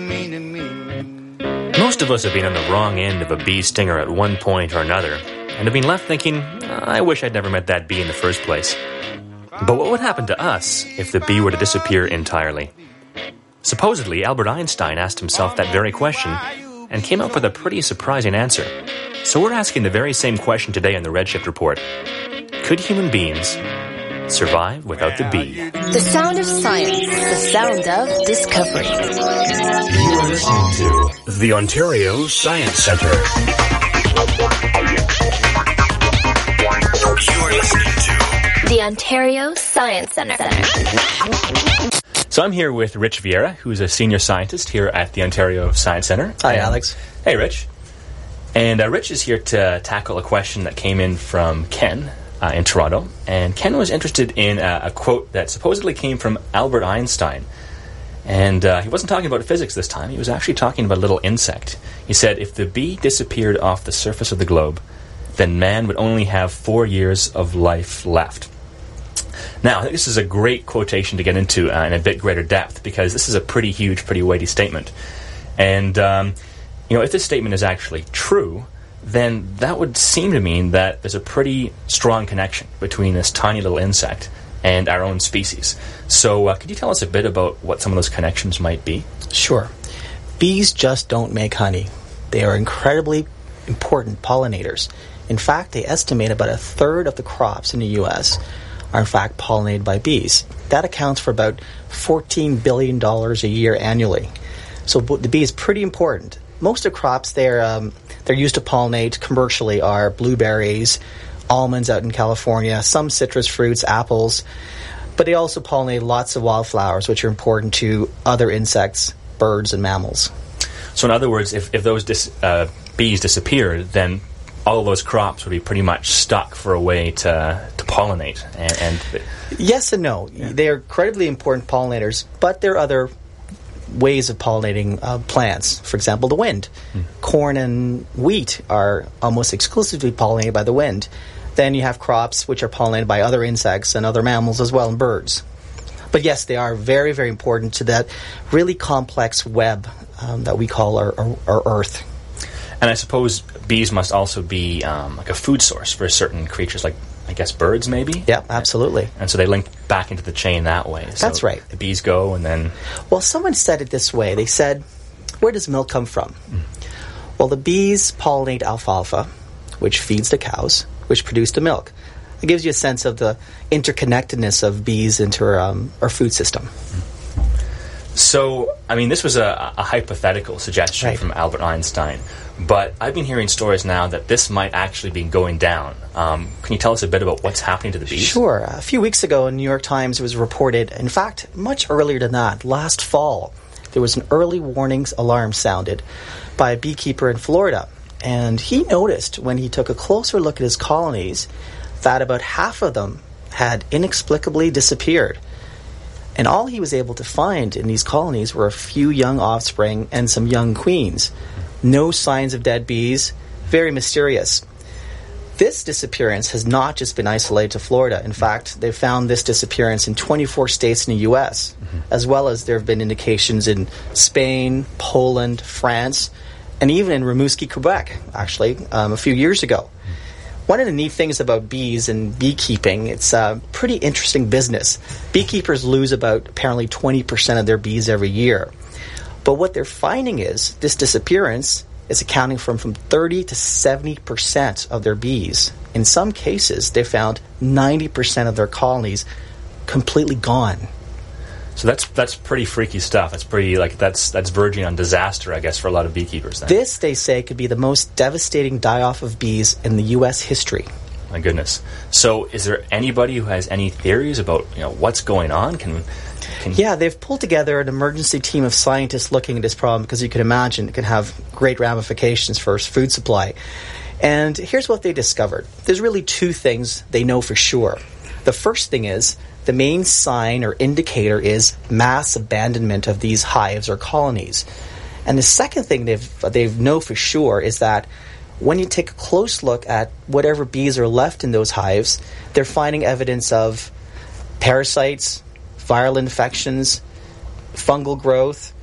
Most of us have been on the wrong end of a bee stinger at one point or another, and have been left thinking, I wish I'd never met that bee in the first place. But what would happen to us if the bee were to disappear entirely? Supposedly, Albert Einstein asked himself that very question and came up with a pretty surprising answer. So we're asking the very same question today on the Redshift Report. Could human beings survive without the bee? The sound of science, the sound of discovery. You are listening to the Ontario Science Centre. You are listening to the Ontario Science Centre. So I'm here with Rich Vieira, who's a senior scientist here at the Ontario Science Centre. Hi, Alex. Hey, Rich. And Rich is here to tackle a question that came in from Ken in Toronto. And Ken was interested in a quote that supposedly came from Albert Einstein. And he wasn't talking about physics this time. He was actually talking about a little insect. He said, if the bee disappeared off the surface of the globe, then man would only have 4 years of life left. Now, I think this is a great quotation to get into in a bit greater depth, because this is a pretty huge, pretty weighty statement. And, if this statement is actually true, then that would seem to mean that there's a pretty strong connection between this tiny little insect and our own species. So could you tell us a bit about what some of those connections might be? Sure. Bees just don't make honey. They are incredibly important pollinators. In fact, they estimate about a third of the crops in the U.S. are in fact pollinated by bees. That accounts for about $14 billion a year annually. So the bee is pretty important. Most of the crops they're used to pollinate commercially are blueberries, almonds out in California, some citrus fruits, apples, but they also pollinate lots of wildflowers, which are important to other insects, birds, and mammals. So in other words, if those bees disappeared, then all of those crops would be pretty much stuck for a way to pollinate. And yes and no. Yeah. They are incredibly important pollinators, but there are other ways of pollinating plants. For example, the wind. Corn and wheat are almost exclusively pollinated by the wind. Then you have crops which are pollinated by other insects and other mammals as well, and birds. But yes, they are very, very important to that really complex web that we call our Earth. And I suppose bees must also be like a food source for certain creatures, like, I guess, birds, maybe? Yeah, absolutely. And so they link back into the chain that way. So that's right. The bees go, and then... Well, someone said it this way. They said, where does milk come from? Well, the bees pollinate alfalfa, which feeds the cows, which produce the milk. It gives you a sense of the interconnectedness of bees into our food system. So, I mean, this was a hypothetical suggestion from Albert Einstein, but I've been hearing stories now that this might actually be going down. Can you tell us a bit about what's happening to the bees? Sure. A few weeks ago in New York Times, it was reported, in fact, much earlier than that, last fall, there was an early warnings alarm sounded by a beekeeper in Florida. And he noticed, when he took a closer look at his colonies, that about half of them had inexplicably disappeared. And all he was able to find in these colonies were a few young offspring and some young queens. No signs of dead bees. Very mysterious. This disappearance has not just been isolated to Florida. In fact, they've found this disappearance in 24 states in the U.S., as well as there have been indications in Spain, Poland, France, and even in Rimouski, Quebec, actually, a few years ago. One of the neat things about bees and beekeeping, it's a pretty interesting business. Beekeepers lose about apparently 20% of their bees every year. But what they're finding is this disappearance is accounting for from 30 to 70% of their bees. In some cases, they found 90% of their colonies completely gone. So that's pretty freaky stuff. That's pretty that's verging on disaster, I guess, for a lot of beekeepers. Then. This, they say, could be the most devastating die-off of bees in the U.S. history. My goodness. So, is there anybody who has any theories about what's going on? Yeah, they've pulled together an emergency team of scientists looking at this problem, because you can imagine it can have great ramifications for food supply. And here's what they discovered. There's really two things they know for sure. The first thing is, the main sign or indicator is mass abandonment of these hives or colonies. And the second thing they know for sure is that when you take a close look at whatever bees are left in those hives, they're finding evidence of parasites, viral infections, fungal growth,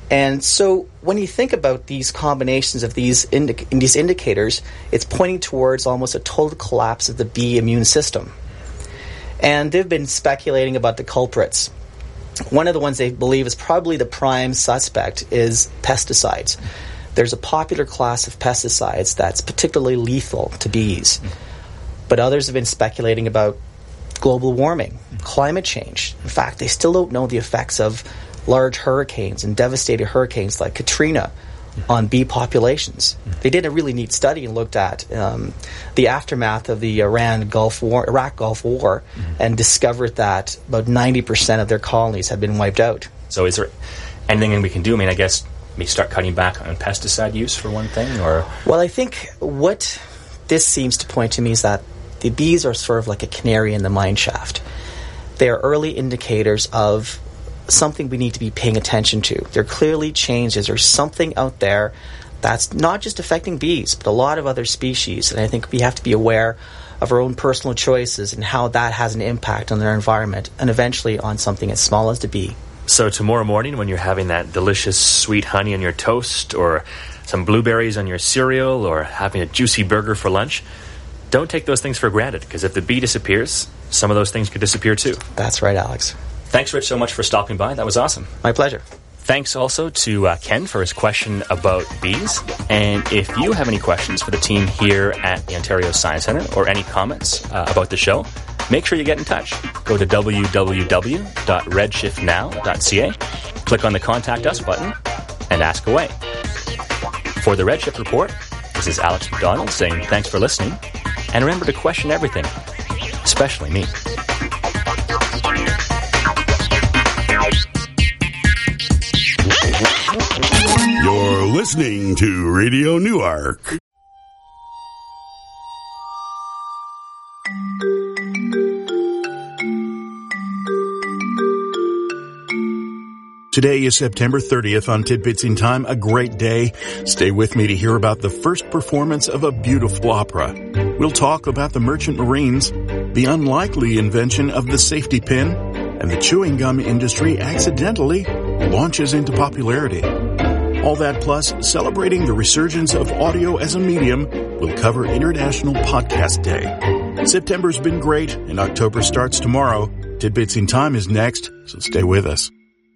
And so when you think about these combinations of these indicators, it's pointing towards almost a total collapse of the bee immune system. And they've been speculating about the culprits. One of the ones they believe is probably the prime suspect is pesticides. There's a popular class of pesticides that's particularly lethal to bees. But others have been speculating about global warming, climate change. In fact, they still don't know the effects of large hurricanes and devastating hurricanes like Katrina on bee populations. They did a really neat study and looked at the aftermath of the Iraq Gulf War, and discovered that about 90% of their colonies had been wiped out. So is there anything we can do? I mean, I guess we start cutting back on pesticide use for one thing, or? Well, I think what this seems to point to me is that the bees are sort of like a canary in the mine shaft. They are early indicators of something we need to be paying attention to. There are clearly changes. There's something out there that's not just affecting bees, but a lot of other species. And I think we have to be aware of our own personal choices and how that has an impact on their environment, and eventually on something as small as the bee. So tomorrow morning, when you're having that delicious sweet honey on your toast, or some blueberries on your cereal, or having a juicy burger for lunch, don't take those things for granted, because if the bee disappears, some of those things could disappear too. That's right, Alex. Thanks, Rich, so much for stopping by. That was awesome. My pleasure. Thanks also to Ken for his question about bees. And if you have any questions for the team here at the Ontario Science Centre, or any comments about the show, make sure you get in touch. Go to www.redshiftnow.ca, click on the Contact Us button, and ask away. For the Redshift Report, this is Alex McDonald saying thanks for listening, and remember to question everything, especially me. You're listening to Radio Newark. Today is September 30th on Tidbits in Time, a great day. Stay with me to hear about the first performance of a beautiful opera. We'll talk about the Merchant Marines, the unlikely invention of the safety pin, and the chewing gum industry accidentally launches into popularity. All that plus celebrating the resurgence of audio as a medium. We'll cover International Podcast Day. September's been great, and October starts tomorrow. Tidbits in Time is next, so stay with us.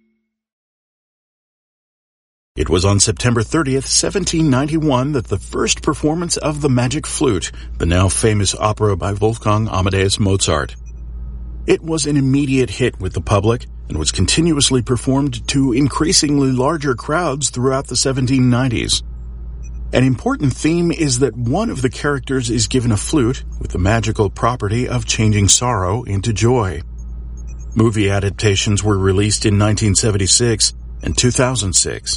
It was on September 30th, 1791 that the first performance of The Magic Flute, the now famous opera by Wolfgang Amadeus Mozart. It was an immediate hit with the public and was continuously performed to increasingly larger crowds throughout the 1790s. An important theme is that one of the characters is given a flute with the magical property of changing sorrow into joy. Movie adaptations were released in 1976 and 2006.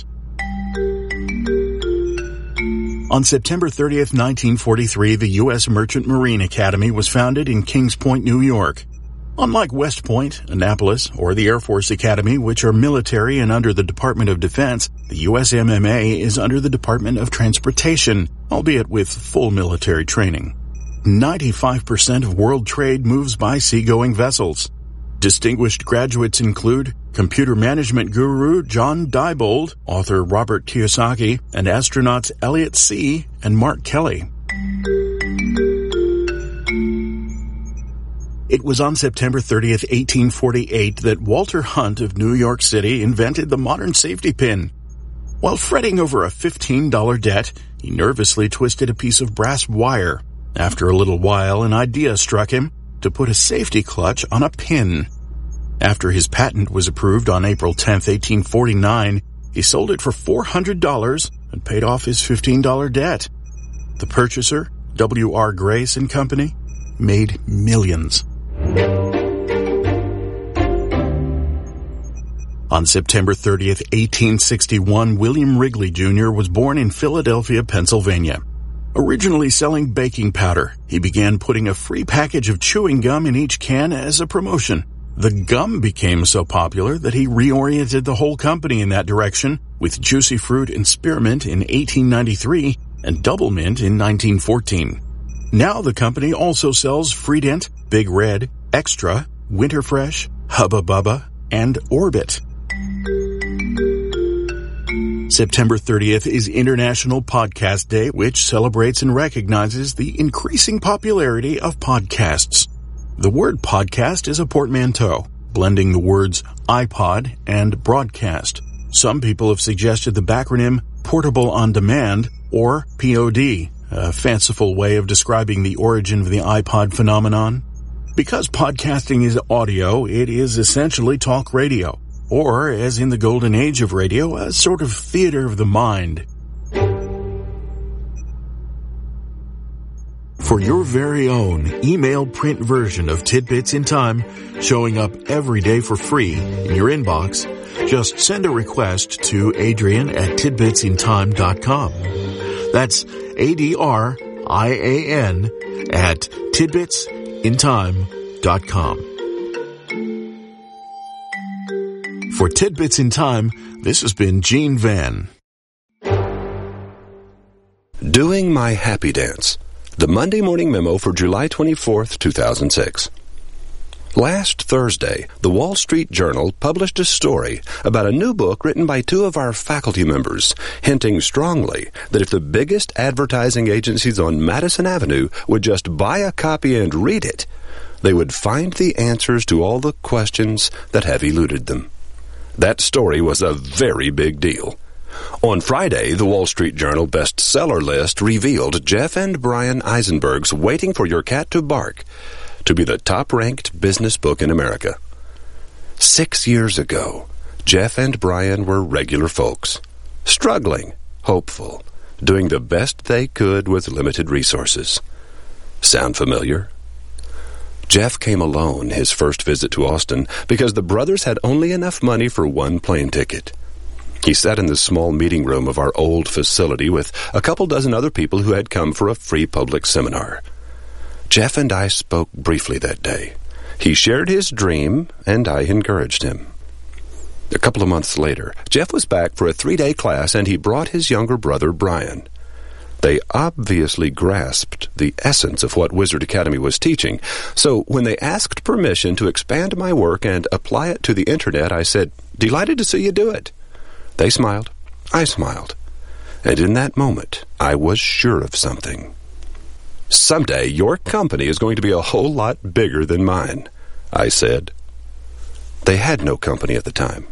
On September 30th, 1943, the U.S. Merchant Marine Academy was founded in Kings Point, New York. Unlike West Point, Annapolis, or the Air Force Academy, which are military and under the Department of Defense, the USMMA is under the Department of Transportation, albeit with full military training. 95% of world trade moves by seagoing vessels. Distinguished graduates include computer management guru John Diebold, author Robert Kiyosaki, and astronauts Elliot See and Mark Kelly. It was on September 30th, 1848 that Walter Hunt of New York City invented the modern safety pin. While fretting over a $15 debt, he nervously twisted a piece of brass wire. After a little while, an idea struck him to put a safety clutch on a pin. After his patent was approved on April 10th, 1849, he sold it for $400 and paid off his $15 debt. The purchaser, W.R. Grace and Company, made millions. On September 30th, 1861, William Wrigley Jr. was born in Philadelphia, Pennsylvania. Originally selling baking powder, he began putting a free package of chewing gum in each can as a promotion. The gum became so popular that he reoriented the whole company in that direction, with Juicy Fruit and Spearmint in 1893 and Double Mint in 1914. Now the company also sells Freedent, Big Red, Extra, Winterfresh, Hubba Bubba, and Orbit. September 30th is International Podcast Day, which celebrates and recognizes the increasing popularity of podcasts. The word podcast is a portmanteau, blending the words iPod and broadcast. Some people have suggested the backronym Portable on Demand, or POD, a fanciful way of describing the origin of the iPod phenomenon. Because podcasting is audio, it is essentially talk radio, or, as in the golden age of radio, a sort of theater of the mind. For your very own email print version of Tidbits in Time, showing up every day for free in your inbox, just send a request to Adrian at tidbitsintime.com. That's ADRIAN at tidbitsintime.com. For Tidbits in Time, this has been Gene Van. Doing My Happy Dance. The Monday Morning Memo for July 24th, 2006. Last Thursday, the Wall Street Journal published a story about a new book written by two of our faculty members, hinting strongly that if the biggest advertising agencies on Madison Avenue would just buy a copy and read it, they would find the answers to all the questions that have eluded them. That story was a very big deal. On Friday, the Wall Street Journal bestseller list revealed Jeff and Brian Eisenberg's Waiting for Your Cat to Bark to be the top-ranked business book in America. 6 years ago, Jeff and Brian were regular folks, struggling, hopeful, doing the best they could with limited resources. Sound familiar? Jeff came alone his first visit to Austin because the brothers had only enough money for one plane ticket. He sat in the small meeting room of our old facility with a couple dozen other people who had come for a free public seminar. Jeff and I spoke briefly that day. He shared his dream, and I encouraged him. A couple of months later, Jeff was back for a 3-day class, and he brought his younger brother, Brian. They obviously grasped the essence of what Wizard Academy was teaching, so when they asked permission to expand my work and apply it to the Internet, I said, "Delighted to see you do it." They smiled. I smiled. And in that moment, I was sure of something. "Someday, your company is going to be a whole lot bigger than mine," I said. They had no company at the time.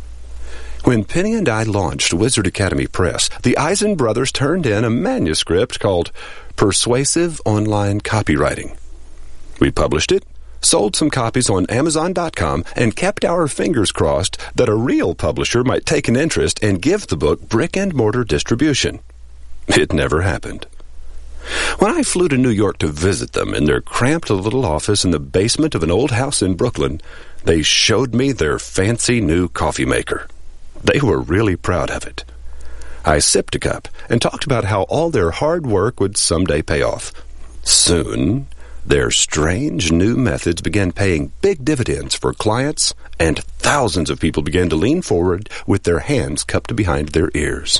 When Penny and I launched Wizard Academy Press, the Eisen brothers turned in a manuscript called Persuasive Online Copywriting. We published it, sold some copies on Amazon.com, and kept our fingers crossed that a real publisher might take an interest and give the book brick-and-mortar distribution. It never happened. When I flew to New York to visit them in their cramped little office in the basement of an old house in Brooklyn, they showed me their fancy new coffee maker. They were really proud of it. I sipped a cup and talked about how all their hard work would someday pay off. Soon, their strange new methods began paying big dividends for clients, and thousands of people began to lean forward with their hands cupped behind their ears.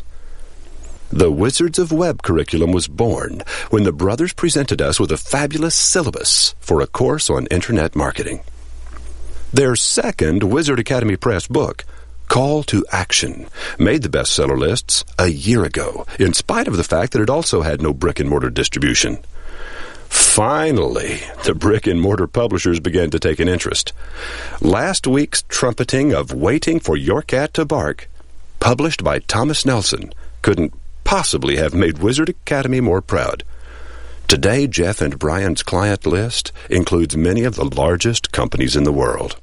The Wizards of Web curriculum was born when the brothers presented us with a fabulous syllabus for a course on Internet marketing. Their second Wizard Academy Press book, Call to Action, made the bestseller lists a year ago, in spite of the fact that it also had no brick-and-mortar distribution. Finally, the brick-and-mortar publishers began to take an interest. Last week's trumpeting of Waiting for Your Cat to Bark, published by Thomas Nelson, couldn't possibly have made Wizard Academy more proud. Today, Jeff and Brian's client list includes many of the largest companies in the world.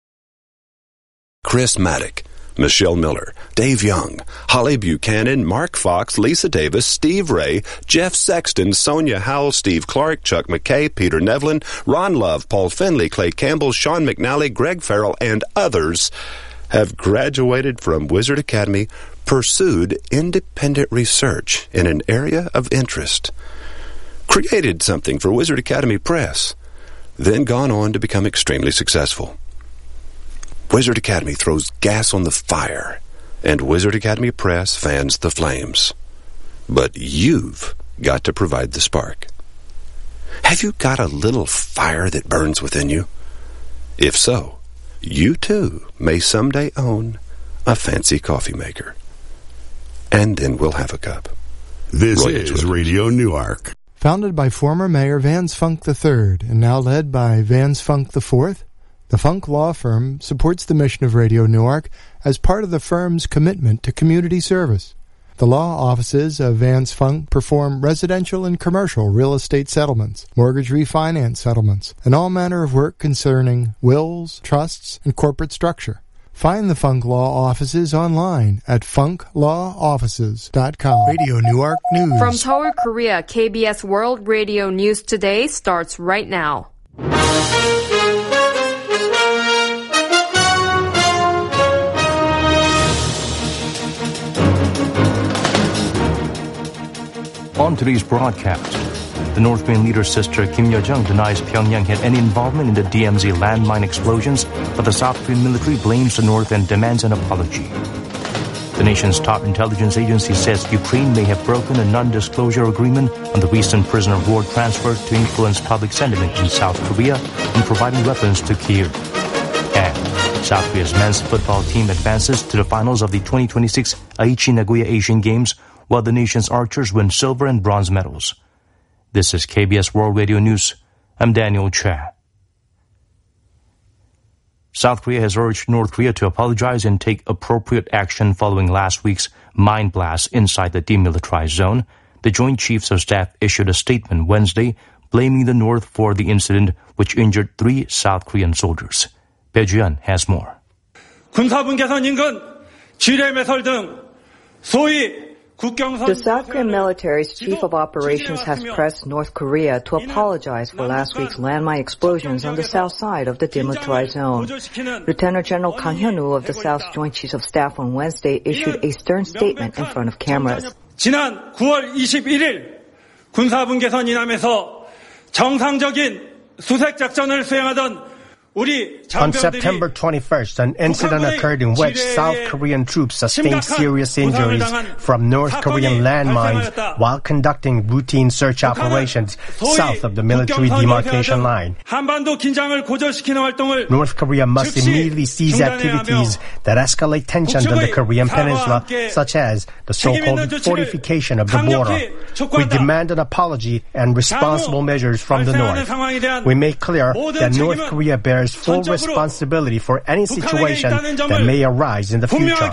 Chris Maddock, Michelle Miller, Dave Young, Holly Buchanan, Mark Fox, Lisa Davis, Steve Ray, Jeff Sexton, Sonia Howell, Steve Clark, Chuck McKay, Peter Nevlin, Ron Love, Paul Finley, Clay Campbell, Sean McNally, Greg Farrell, and others have graduated from Wizard Academy, pursued independent research in an area of interest, created something for Wizard Academy Press, then gone on to become extremely successful. Wizard Academy throws gas on the fire, and Wizard Academy Press fans the flames. But you've got to provide the spark. Have you got a little fire that burns within you? If so, you too may someday own a fancy coffee maker. and then we'll have a cup. This is Radio Newark. Founded by former Mayor Vance Funk III and now led by Vance Funk IV, the Funk Law Firm supports the mission of Radio Newark as part of the firm's commitment to community service. The law offices of Vance Funk perform residential and commercial real estate settlements, mortgage refinance settlements, and all manner of work concerning wills, trusts, and corporate structure. Find the Funk Law offices online at funklawoffices.com. Radio Newark News. From Seoul, Korea, KBS World Radio News Today starts right now. On today's broadcast, the North Korean leader's sister Kim Yo-jong denies Pyongyang had any involvement in the DMZ landmine explosions, but the South Korean military blames the North and demands an apology. The nation's top intelligence agency says Ukraine may have broken a non-disclosure agreement on the recent prisoner of war transfer to influence public sentiment in South Korea and providing weapons to Kyiv. And South Korea's men's football team advances to the finals of the 2026 Aichi Nagoya Asian Games, while the nation's archers win silver and bronze medals. This is KBS World Radio News. I'm Daniel Cha. South Korea has urged North Korea to apologize and take appropriate action following last week's mine blast inside the demilitarized zone. The Joint Chiefs of Staff issued a statement Wednesday blaming the North for the incident, which injured 3 South Korean soldiers. Bae Ji-yeon has more. 군사분 개선 인근 지뢰 매설 등 소위 The South Korean military's chief of operations has pressed North Korea to apologize for last week's landmine explosions on the south side of the demilitarized zone. Lieutenant General Kang Hyun-woo of the South's Joint Chiefs of Staff on Wednesday issued a stern statement in front of cameras. 지난 9월 21일 군사분 개선 이남에서 정상적인 수색 작전을 수행하던 On September 21st, an incident occurred in which South Korean troops sustained serious injuries from North Korean landmines while conducting routine search operations south of the military demarcation line. North Korea must immediately cease activities that escalate tensions on the Korean peninsula, such as the so-called fortification of the border. We demand an apology and responsible measures from the North. We make clear that North Korea bears full responsibility for any situation that may arise in the future.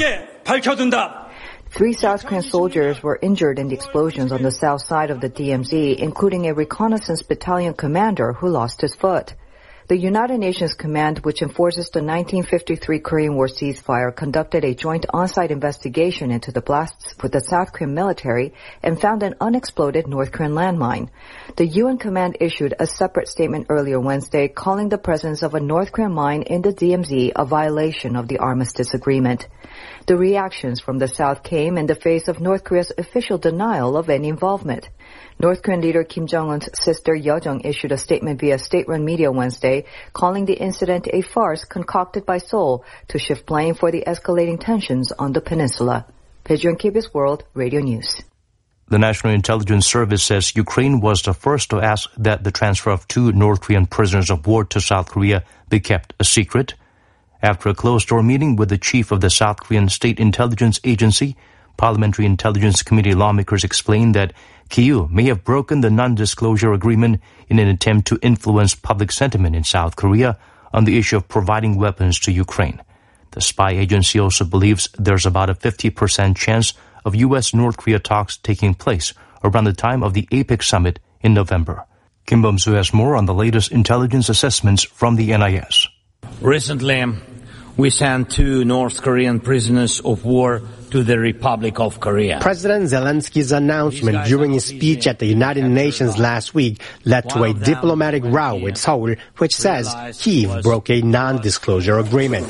3 South Korean soldiers were injured in the explosions on the south side of the DMZ, including a reconnaissance battalion commander who lost his foot. The United Nations Command, which enforces the 1953 Korean War ceasefire, conducted a joint on-site investigation into the blasts with the South Korean military and found an unexploded North Korean landmine. The UN Command issued a separate statement earlier Wednesday calling the presence of a North Korean mine in the DMZ a violation of the armistice agreement. The reactions from the South came in the face of North Korea's official denial of any involvement. North Korean leader Kim Jong-un's sister Yo-jong issued a statement via state-run media Wednesday, calling the incident a farce concocted by Seoul to shift blame for the escalating tensions on the peninsula. Bae Ji-yeon, KBS World Radio News. The National Intelligence Service says Ukraine was the first to ask that the transfer of 2 North Korean prisoners of war to South Korea be kept a secret. After a closed-door meeting with the chief of the South Korean State Intelligence Agency, Parliamentary Intelligence Committee lawmakers explained that Kyiv may have broken the non-disclosure agreement in an attempt to influence public sentiment in South Korea on the issue of providing weapons to Ukraine. The spy agency also believes there's about a 50% chance of U.S.-North Korea talks taking place around the time of the APEC summit in November. Kim Bum-soo has more on the latest intelligence assessments from the NIS. Recently, we sent 2 North Korean prisoners of war to the Republic of Korea. President Zelensky's announcement during his speech at the United Nations last week led to a diplomatic row with Seoul, which says Kyiv broke a non-disclosure agreement.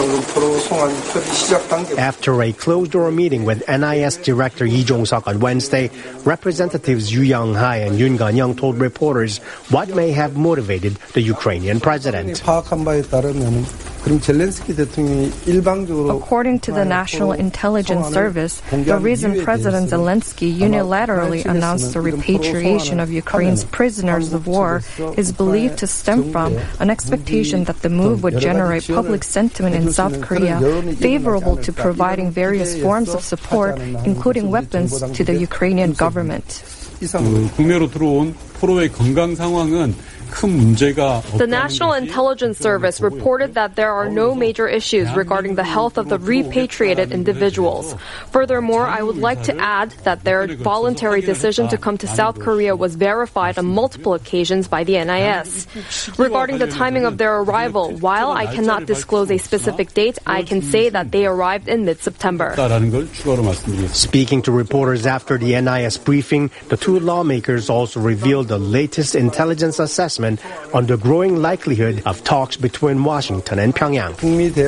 After a closed-door meeting with NIS Director Lee Jong-seok on Wednesday, Representatives Yu Young-hae and Yoon Gun-young told reporters what may have motivated the Ukrainian president. According to the National Intelligence Service, the reason President Zelensky unilaterally announced the repatriation of Ukraine's prisoners of war is believed to stem from an expectation that the move would generate public sentiment in South Korea favorable to providing various forms of support, including weapons, to the Ukrainian government. 국내로 들어온 포로의 건강 상황은 The National Intelligence Service reported that there are no major issues regarding the health of the repatriated individuals. Furthermore, I would like to add that their voluntary decision to come to South Korea was verified on multiple occasions by the NIS. Regarding the timing of their arrival, while I cannot disclose a specific date, I can say that they arrived in mid-September. Speaking to reporters after the NIS briefing, the two lawmakers also revealed the latest intelligence assessment on the growing likelihood of talks between Washington and Pyongyang.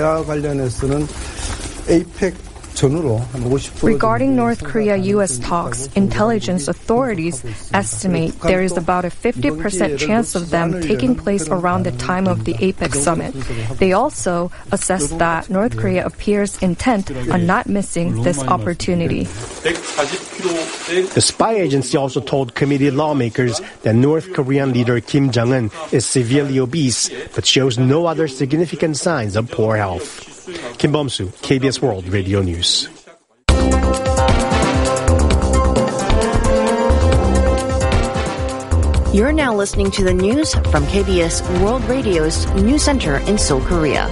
Regarding North Korea-U.S. talks, intelligence authorities estimate there is about a 50% chance of them taking place around the time of the APEC summit. They also assess that North Korea appears intent on not missing this opportunity. The spy agency also told committee lawmakers that North Korean leader Kim Jong-un is severely obese but shows no other significant signs of poor health. Kim Bum-soo, KBS World Radio News. You're now listening to the news from KBS World Radio's News Center in Seoul, Korea.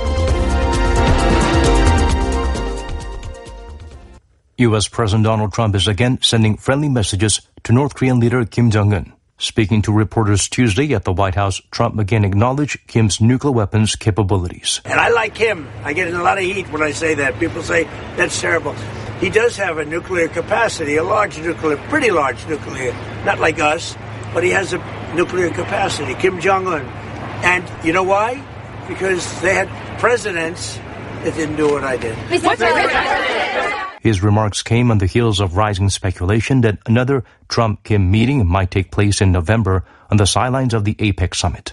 U.S. President Donald Trump is again sending friendly messages to North Korean leader Kim Jong-un. Speaking to reporters Tuesday at the White House, Trump again acknowledged Kim's nuclear weapons capabilities. And I like him. I get a lot of heat when I say that. People say that's terrible. He does have a nuclear capacity, a large nuclear, pretty large nuclear. Not like us, but he has a nuclear capacity, Kim Jong-un. And you know why? Because they had presidents that didn't do what I did. His remarks came on the heels of rising speculation that another Trump-Kim meeting might take place in November on the sidelines of the APEC summit.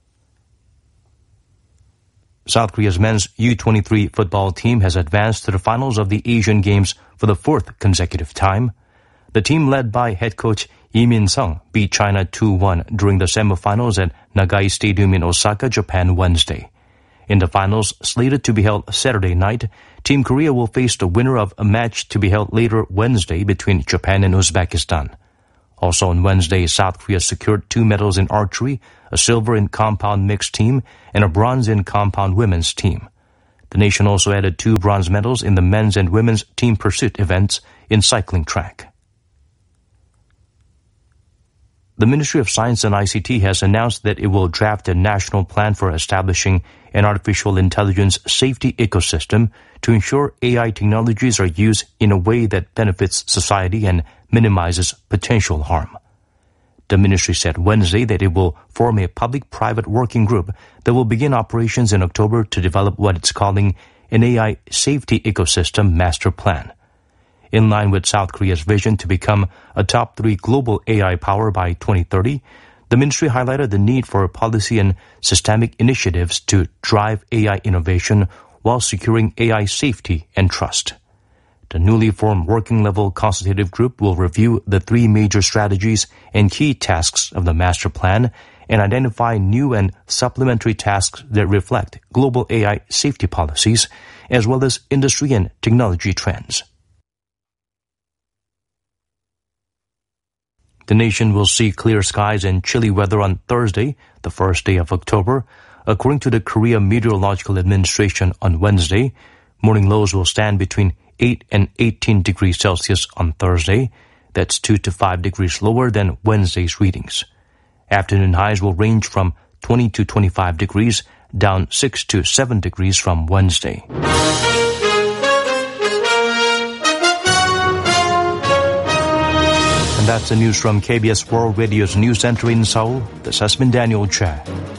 South Korea's men's U-23 football team has advanced to the finals of the Asian Games for the fourth consecutive time. The team led by head coach Lee Min-sung beat China 2-1 during the semifinals at Nagai Stadium in Osaka, Japan, Wednesday. In the finals, slated to be held Saturday night, Team Korea will face the winner of a match to be held later Wednesday between Japan and Uzbekistan. Also on Wednesday, South Korea secured 2 medals in archery, a silver in compound mixed team, and a bronze in compound women's team. The nation also added 2 bronze medals in the men's and women's team pursuit events in cycling track. The Ministry of Science and ICT has announced that it will draft a national plan for establishing an artificial intelligence safety ecosystem to ensure AI technologies are used in a way that benefits society and minimizes potential harm. The ministry said Wednesday that it will form a public-private working group that will begin operations in October to develop what it's calling an AI safety ecosystem master plan. In line with South Korea's vision to become a top 3 global AI power by 2030, the ministry highlighted the need for policy and systemic initiatives to drive AI innovation while securing AI safety and trust. The newly formed working-level consultative group will review the 3 major strategies and key tasks of the master plan and identify new and supplementary tasks that reflect global AI safety policies, as well as industry and technology trends. The nation will see clear skies and chilly weather on Thursday, the first day of October. According to the Korea Meteorological Administration on Wednesday, morning lows will stand between 8 and 18 degrees Celsius on Thursday. That's 2 to 5 degrees lower than Wednesday's readings. Afternoon highs will range from 20 to 25 degrees, down 6 to 7 degrees from Wednesday. And that's the news from KBS World Radio's News Center in Seoul. This has been Daniel Cha.